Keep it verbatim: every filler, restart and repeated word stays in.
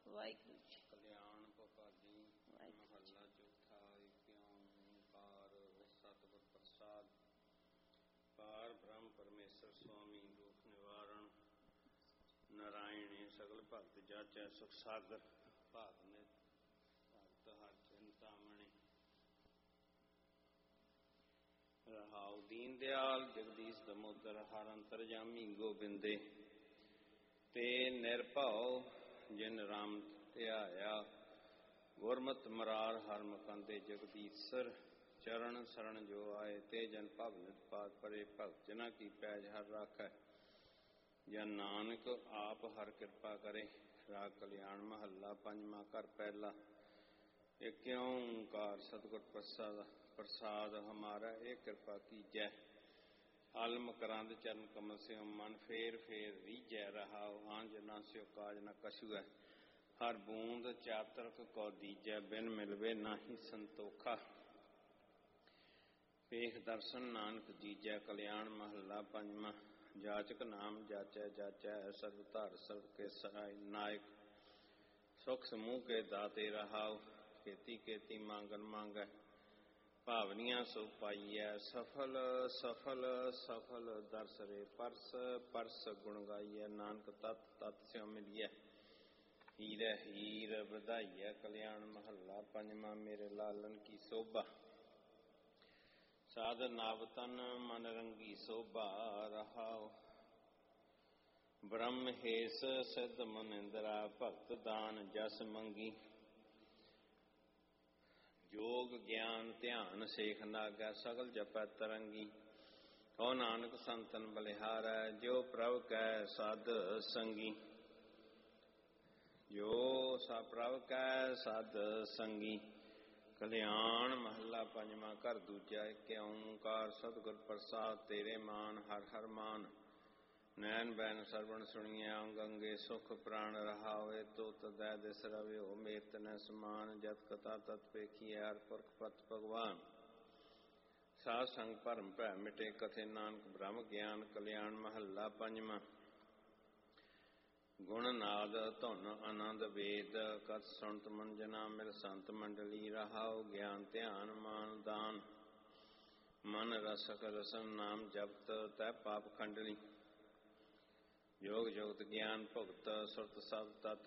ਵਾਹਿਗੁਰੂ ਜੀ। ਕਲਿਆਣ ਭਗਾਜੀ ਵਾਹਿਗੁਰੂ ਜੀ। ਮਹੱਲਾ ਚੌਥਾ। ਏਕ ਓੰਕਾਰ ਸਤਿਗੁਰ ਪ੍ਰਸਾਦ। ਪਾਰ ਬ੍ਰਹਮ ਪਰਮੇਸ਼ਰ ਸੁਆਮੀ ਦੁਖ ਨਿਵਾਰਣ, ਨਾਰਾਇਣੇ ਸਗਲ ਭਗਤ ਜਾਚੈ ਸੁਖ ਸਾਗਰ। ਭਾਗ ਨਿਤ ਭਗਤ ਹਰਿ ਚਿੰਤਾਮਣੀ। ਰਹਾਉ ਦੀਨ ਦਿਆਲ ਜਗਦੀਸ਼ ਦਮੋਦਰ, ਹਰਿ ਅੰਤਰਜਾਮੀ ਗੋਬਿੰਦੇ। ਤੇ ਨਿਰਭਉ ਜਿਨ ਰਾਮ ਧਿਆਇਆ, ਗੁਰਮਤਿ ਮਰਾਰ ਹਰਿ ਮੁਕੰਦੇ ਜਗਦੀਸ਼ਰ। ਚਰਨ ਸਰਣ ਜੋ ਆਏ, ਤੇ ਜਨ ਭਵ ਨਿਤ ਪਾਤ ਪਰੇ। ਭਗਤ ਜਨਾ ਕੀ ਪੈਜ ਹਰਿ ਰਾਖੈ, ਜਨ ਨਾਨਕ ਆਪ ਹਰਿ ਕਿਰਪਾ ਕਰੇ। ਰਾਗ ਕਲਿਆਣ ਮਹੱਲਾ ਪੰਜਵਾਂ। ਘਰ ਪਹਿਲਾ। ਏਕ ਓੰਕਾਰ ਸਤਿਗੁਰ ਪ੍ਰਸਾਦ। ਪ੍ਰਸਾਦ ਹਮਾਰਾ ਇਹ ਕਿਰਪਾ ਕੀਜੈ, ਆਲਮ ਕਰੰਦ ਚਰਨ ਕਮਲ ਸਿਉ। ਮਨ ਫੇਰ ਫੇਰ ਰੀਝੈ ਰਹਾਉ, ਆਂਝ ਨਾ ਸਿਉ ਕਾਜ ਨਾ ਕਛੁ ਹੈ। ਹਰ ਬੂੰਦ ਚਾਤਰਕ ਕੋ ਦੀਜੈ, ਬਿਨ ਮਿਲਵੇ ਨਾਹੀ ਸੰਤੋਖਾ। ਵੇਖ ਦਰਸ਼ਨ ਨਾਨਕ ਜੀਜੈ। ਕਲਿਆਣ ਮਹੱਲਾ ਪੰਜਵਾਂ। ਜਾਚਕ ਨਾਮ ਜਾਚੈ ਜਾਚੈ, ਸਰਬ ਧਰ ਸਰਬ ਕੇ ਸਹਾਇ ਨਾਇਕ। ਸੁਖ ਸਮੂਹ ਕੇ ਦਾਤੇ ਰਹਾਉ, ਕੀਤੀ ਕੀਤੀ ਮੰਗਨ ਮੰਗੈ। ਭਾਵਨੀਆਂ ਸੋ ਪਾਈਐ, ਸਫਲ ਸਫਲ ਸਫਲ ਦਰਸਰੇ। ਪਰਸ ਪਰਸ ਗੁਣ ਗਾਈਐ, ਨਾਨਕ ਤਤ ਤਤ ਸਿਉ ਮਿਲੀਐ। ਹੀਰੈ ਹੀਰ ਵਧਾਈਐ। ਕਲਿਆਣ ਮਹੱਲਾ ਪੰਜਵਾਂ। ਮੇਰੇ ਲਾਲਨ ਕੀ ਸੋਭਾ, ਸਾਧ ਨਵ ਤਨ ਮਨ ਰੰਗੀ ਸੋਭਾ ਰਹਾਉ। ਬ੍ਰਹਮ ਹੇਸ ਸਿੱਧ ਮਨਿੰਦਰਾ, ਭਗਤ ਦਾਨ ਜਸ ਮੰਗੀ। ਜੋਗ ਗਿਆਨ ਧਿਆਨ ਸੇਖ ਨਾਗੈ, ਸਗਲ ਜਪੈ ਤਰੰਗੀ। ਕਹੋ ਨਾਨਕ ਸੰਤਨ ਬਲਿਹਾਰੈ, ਜੋ ਪ੍ਰਭ ਕੈ ਸਾਧ ਸੰਗੀ। ਜੋ ਸਾ ਪ੍ਰਭ ਕੈ ਸਾਧ ਸੰਗੀ। ਕਲਿਆਣ ਮਹੱਲਾ ਪੰਜਵਾਂ। ਘਰ ਦੂਜਾ। ਏਕ ਓੰਕਾਰ ਸਤਿਗੁਰ ਪ੍ਰਸਾਦ। ਤੇਰੇ ਮਾਨ ਹਰਿ ਹਰਿ ਮਾਨ, ਨੈਣ ਬੈਣ ਸਰਵਣ ਸੁਣੀਐ। ਅੰਗ ਅੰਗੇ ਸੁਖ ਪ੍ਰਾਣ ਰਹਾਉ, ਏ ਤੋ ਤਦੈ ਦਿਸ ਰਵਿਓ। ਮੇਰ ਤਨੈ ਸਮਾਨ, ਜਤ ਕਥਾ ਤਤ ਪੇਖੀਐ। ਹਰਿ ਪੁਰਖ ਪਤ ਭਗਵਾਨ, ਸਾਧ ਸੰਗ ਭਰਮ ਭੈ ਮਿਟੇ। ਕਥੇ ਨਾਨਕ ਬ੍ਰਹਮ ਗਿਆਨ। ਕਲਿਆਣ ਮਹੱਲਾ ਪੰਜਵਾਂ। ਗੁਣ ਨਾਦ ਧੁਨ ਆਨੰਦ ਵੇਦ, ਕਥ ਸੁਣਤ ਮਨ ਜਨਾ ਮਿਲ ਸੰਤ ਮੰਡਲੀ ਰਹਾਉ। ਗਿਆਨ ਧਿਆਨ ਮਾਨ ਦਾਨ, ਮਨ ਰਸਕ ਰਸਨ ਨਾਮ ਜਪਤ। ਤੈ ਪਾਪ ਖੰਡਲੀ, ਜੋਗ ਜੁਗਤ ਗਿਆਨ ਭੁਗਤ। ਸੁਰਤ ਸਤ ਤਤ